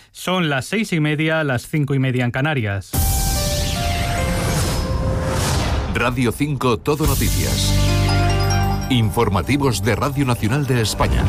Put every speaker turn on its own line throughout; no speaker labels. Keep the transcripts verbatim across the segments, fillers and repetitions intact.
Son las seis y media, las cinco y media en Canarias.
Radio cinco Todo Noticias. Informativos de Radio Nacional de España.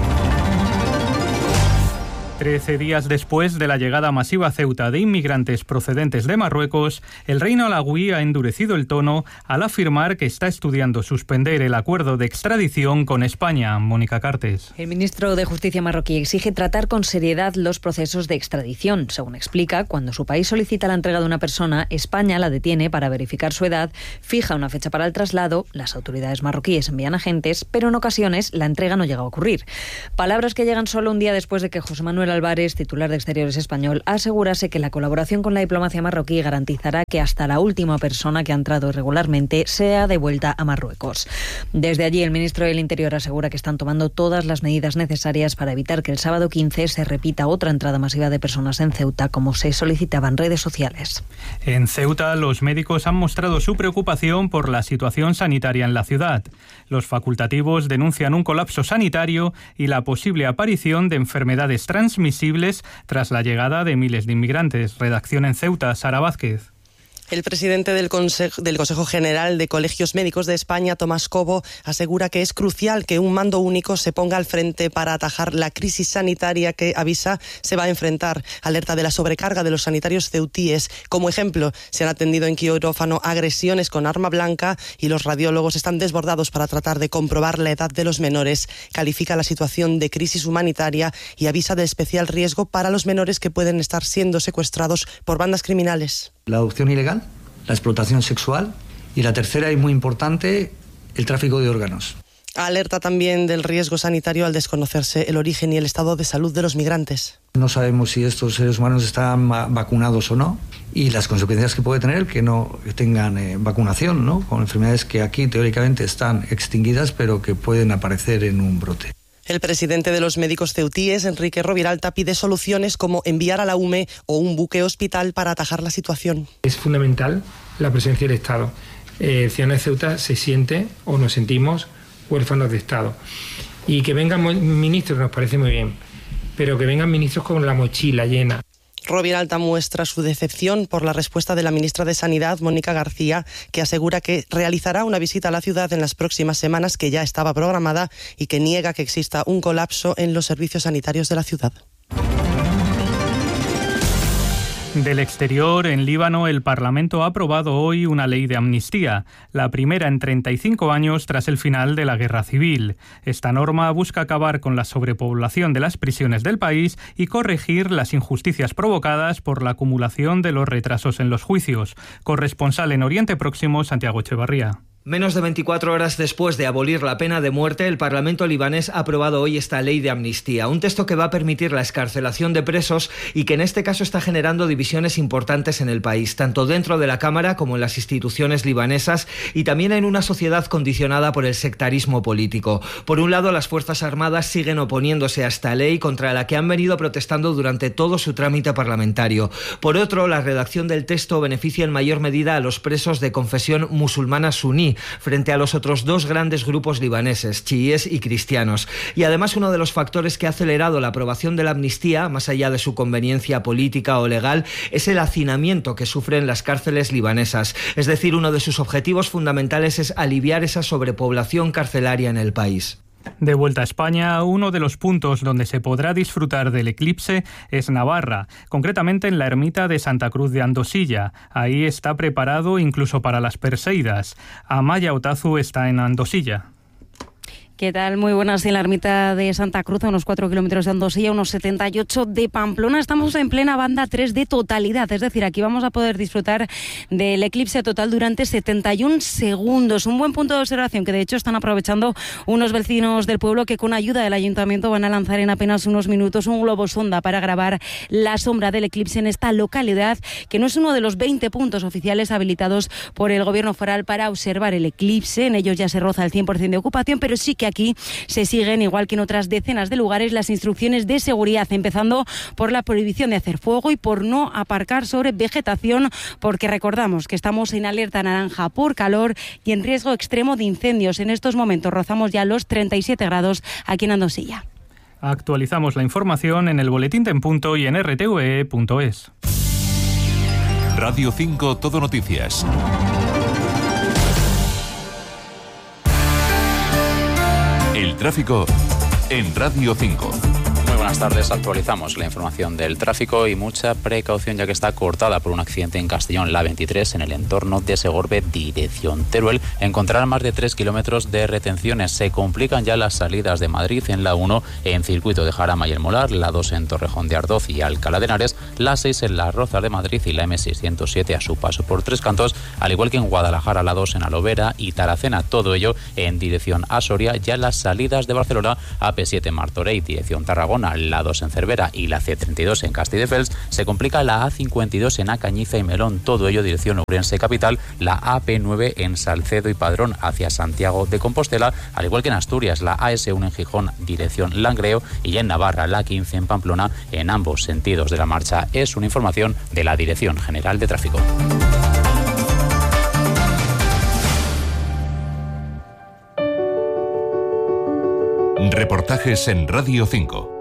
Trece días después de la llegada masiva a Ceuta de inmigrantes procedentes de Marruecos, el reino alauí ha endurecido el tono al afirmar que está estudiando suspender el acuerdo de extradición con España. Mónica Cartes.
El ministro de Justicia marroquí exige tratar con seriedad los procesos de extradición. Según explica, cuando su país solicita la entrega de una persona, España la detiene para verificar su edad, fija una fecha para el traslado, las autoridades marroquíes envían agentes, pero en ocasiones la entrega no llega a ocurrir. Palabras que llegan solo un día después de que José Manuel Álvarez, titular de Exteriores español, asegurase que la colaboración con la diplomacia marroquí garantizará que hasta la última persona que ha entrado irregularmente sea devuelta a Marruecos. Desde allí, el ministro del Interior asegura que están tomando todas las medidas necesarias para evitar que el sábado quince se repita otra entrada masiva de personas en Ceuta, como se solicitaba en redes sociales.
En Ceuta, los médicos han mostrado su preocupación por la situación sanitaria en la ciudad. Los facultativos denuncian un colapso sanitario y la posible aparición de enfermedades transmisibles tras la llegada de miles de inmigrantes. Redacción en Ceuta, Sara Vázquez.
El presidente del Consejo, del Consejo General de Colegios Médicos de España, Tomás Cobo, asegura que es crucial que un mando único se ponga al frente para atajar la crisis sanitaria que, avisa, se va a enfrentar. Alerta de la sobrecarga de los sanitarios ceutíes. Como ejemplo, se han atendido en quirófano agresiones con arma blanca y los radiólogos están desbordados para tratar de comprobar la edad de los menores. Califica la situación de crisis humanitaria y avisa de especial riesgo para los menores que pueden estar siendo secuestrados por bandas criminales.
La adopción ilegal, la explotación sexual y la tercera y muy importante, el tráfico de órganos.
Alerta también del riesgo sanitario al desconocerse el origen y el estado de salud de los migrantes.
No sabemos si estos seres humanos están vacunados o no y las consecuencias que puede tener que no tengan eh, vacunación, ¿no? Con enfermedades que aquí teóricamente están extinguidas pero que pueden aparecer en un brote.
El presidente de los médicos ceutíes, Enrique Roviralta, pide soluciones como enviar a la U M E o un buque hospital para atajar la situación.
Es fundamental la presencia del Estado. Eh, el ciudadano de Ceuta se siente o nos sentimos huérfanos de Estado. Y que vengan ministros nos parece muy bien, pero que vengan ministros con la mochila llena.
Roviralta muestra su decepción por la respuesta de la ministra de Sanidad, Mónica García, que asegura que realizará una visita a la ciudad en las próximas semanas, que ya estaba programada, y que niega que exista un colapso en los servicios sanitarios de la ciudad.
Del exterior, en Líbano, el Parlamento ha aprobado hoy una ley de amnistía, la primera en treinta y cinco años tras el final de la guerra civil. Esta norma busca acabar con la sobrepoblación de las prisiones del país y corregir las injusticias provocadas por la acumulación de los retrasos en los juicios. Corresponsal en Oriente Próximo, Santiago Echevarría.
Menos de veinticuatro horas después de abolir la pena de muerte, el Parlamento libanés ha aprobado hoy esta ley de amnistía, un texto que va a permitir la excarcelación de presos y que en este caso está generando divisiones importantes en el país, tanto dentro de la Cámara como en las instituciones libanesas y también en una sociedad condicionada por el sectarismo político. Por un lado, las Fuerzas Armadas siguen oponiéndose a esta ley contra la que han venido protestando durante todo su trámite parlamentario. Por otro, la redacción del texto beneficia en mayor medida a los presos de confesión musulmana suní, frente a los otros dos grandes grupos libaneses, chiíes y cristianos. Y además, uno de los factores que ha acelerado la aprobación de la amnistía, más allá de su conveniencia política o legal, es el hacinamiento que sufren las cárceles libanesas. Es decir, uno de sus objetivos fundamentales es aliviar esa sobrepoblación carcelaria en el país.
De vuelta a España, uno de los puntos donde se podrá disfrutar del eclipse es Navarra, concretamente en la ermita de Santa Cruz de Andosilla. Ahí está preparado incluso para las Perseidas. Amaya Otazu está en Andosilla.
¿Qué tal? Muy buenas. En la ermita de Santa Cruz, a unos cuatro kilómetros de Andosilla, unos setenta y ocho de Pamplona. Estamos en plena banda tres de totalidad, es decir, aquí vamos a poder disfrutar del eclipse total durante setenta y un segundos. Un buen punto de observación que de hecho están aprovechando unos vecinos del pueblo que con ayuda del ayuntamiento van a lanzar en apenas unos minutos un globo sonda para grabar la sombra del eclipse en esta localidad, que no es uno de los veinte puntos oficiales habilitados por el gobierno foral para observar el eclipse. En ellos ya se roza el cien por ciento de ocupación, pero sí que aquí se siguen, igual que en otras decenas de lugares, las instrucciones de seguridad, empezando por la prohibición de hacer fuego y por no aparcar sobre vegetación, porque recordamos que estamos en alerta naranja por calor y en riesgo extremo de incendios. En estos momentos rozamos ya los treinta y siete grados aquí en Andosilla.
Actualizamos la información en el Boletín de En Punto y en r t v e punto es.
Radio cinco Todo Noticias. El tráfico en Radio cinco.
Buenas tardes, actualizamos la información del tráfico y mucha precaución ya que está cortada por un accidente en Castellón, la veintitrés, en el entorno de Segorbe, dirección Teruel. Encontrarán más de tres kilómetros de retenciones. Se complican ya las salidas de Madrid en la uno, en Circuito de Jarama y El Molar, la dos en Torrejón de Ardoz y Alcalá de Henares, la seis en Las Rozas de Madrid y la eme seiscientos siete a su paso por Tres Cantos, al igual que en Guadalajara, la dos en Alovera y Taracena, todo ello en dirección a Soria. Ya las salidas de Barcelona, A P siete Martorell, dirección Tarragona, la dos en Cervera y la ce treinta y dos en Castelldefels. Se complica la A cincuenta y dos en Acañiza y Melón, todo ello dirección Ourense capital, la A P nueve en Salcedo y Padrón hacia Santiago de Compostela, al igual que en Asturias, la A ese uno en Gijón, dirección Langreo, y en Navarra, la quince en Pamplona, en ambos sentidos de la marcha. Es una información de la Dirección General de Tráfico.
Reportajes en Radio cinco.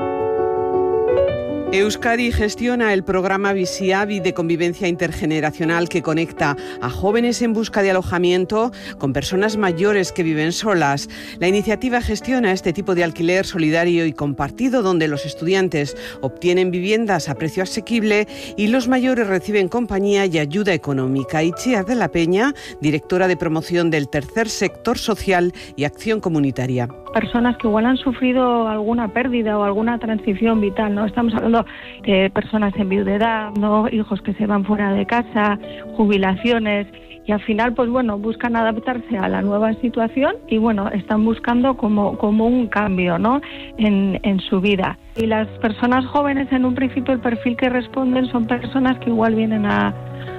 Euskadi gestiona el programa Biziabi de convivencia intergeneracional que conecta a jóvenes en busca de alojamiento con personas mayores que viven solas. La iniciativa gestiona este tipo de alquiler solidario y compartido donde los estudiantes obtienen viviendas a precio asequible y los mayores reciben compañía y ayuda económica. Itziar de la Peña, directora de promoción del Tercer Sector Social y Acción Comunitaria.
Personas que igual han sufrido alguna pérdida o alguna transición vital, ¿no? Estamos hablando de personas en viudedad, ¿no? Hijos que se van fuera de casa, jubilaciones, y al final, pues bueno, buscan adaptarse a la nueva situación y bueno, están buscando como, como un cambio, ¿no? En, en su vida. Y las personas jóvenes, en un principio, el perfil que responden son personas que igual vienen a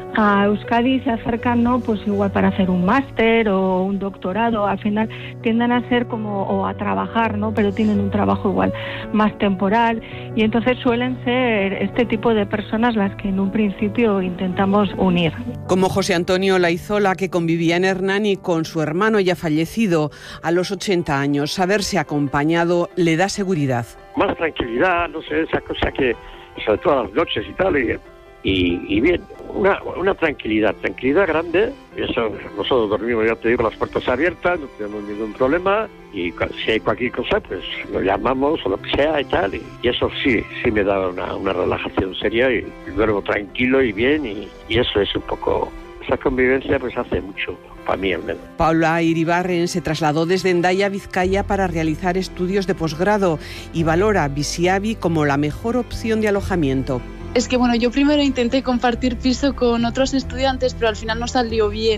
a Euskadi y se acercan, ¿no? Pues igual para hacer un máster o un doctorado. Al final tienden a ser como, o a trabajar, ¿no? Pero tienen un trabajo igual más temporal y entonces suelen ser este tipo de personas las que en un principio intentamos unir.
Como José Antonio Laizola, que convivía en Hernani con su hermano ya fallecido a los ochenta años. Saberse acompañado le da seguridad.
Más tranquilidad, no sé, esa cosa que, sobre todo a las noches y tal, y, y, y bien, una, una tranquilidad, tranquilidad grande. Eso, nosotros dormimos, ya te digo, las puertas abiertas, no tenemos ningún problema, y si hay cualquier cosa, pues lo llamamos o lo que sea y tal, y, y eso sí, sí me da una, una relajación seria y, y duermo tranquilo y bien, y, y eso es un poco, esa convivencia pues hace mucho para mí al menos.
Paula Iribarren se trasladó desde Hendaya, Vizcaya, para realizar estudios de posgrado y valora Biziabi como la mejor opción de alojamiento.
Es que bueno, yo primero intenté compartir piso con otros estudiantes, pero al final no salió bien.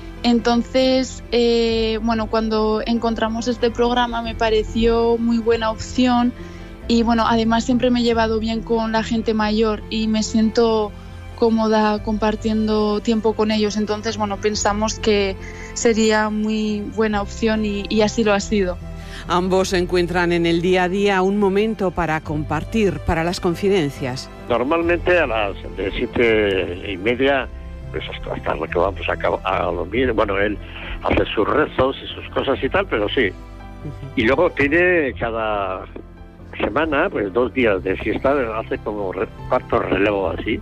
Entonces, eh, bueno, cuando encontramos este programa me pareció muy buena opción y bueno, además siempre me he llevado bien con la gente mayor y me siento cómoda compartiendo tiempo con ellos. Entonces, bueno, pensamos que sería muy buena opción y, y así lo ha sido.
Ambos encuentran en el día a día un momento para compartir, para las confidencias.
Normalmente a las de siete y media, pues hasta, hasta lo que vamos a, a dormir. Bueno, él hace sus rezos y sus cosas y tal, pero sí. Uh-huh. Y luego tiene cada semana, pues dos días de siesta, hace como re, cuarto relevo así.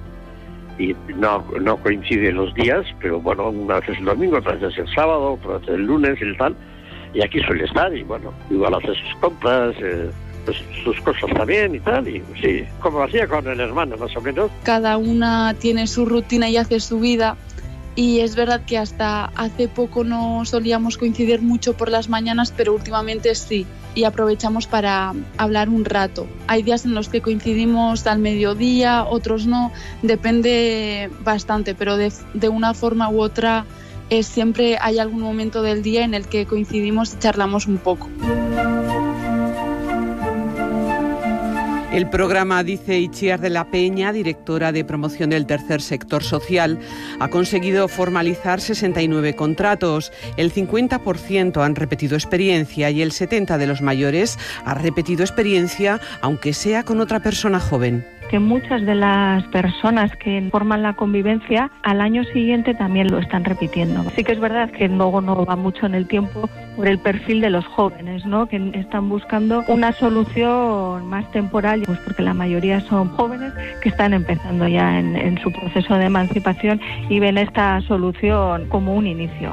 Y no, no coinciden los días, pero bueno, una vez es el domingo, otra vez es el sábado, otra vez el lunes y tal. Y aquí suele estar y bueno, igual hace sus compras, eh, pues sus cosas también y tal, y sí, como hacía con el hermano más o menos.
Cada una tiene su rutina y hace su vida y es verdad que hasta hace poco no solíamos coincidir mucho por las mañanas, pero últimamente sí, y aprovechamos para hablar un rato. Hay días en los que coincidimos al mediodía, otros no, depende bastante, pero de, de una forma u otra es siempre hay algún momento del día en el que coincidimos y charlamos un poco.
El programa, dice Itziar de la Peña, directora de promoción del Tercer Sector Social, ha conseguido formalizar sesenta y nueve contratos. El cincuenta por ciento han repetido experiencia y el setenta por ciento de los mayores ha repetido experiencia, aunque sea con otra persona joven.
que muchas de las personas que forman la convivencia al año siguiente también lo están repitiendo. Sí que es verdad que luego no va mucho en el tiempo por el perfil de los jóvenes, ¿no? Que están buscando una solución más temporal, pues porque la mayoría son jóvenes que están empezando ya en, en su proceso de emancipación y ven esta solución como un inicio.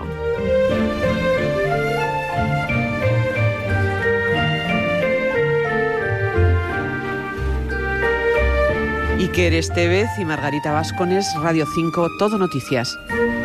Iker Estevez y Margarita Vascones, Radio cinco, Todo Noticias.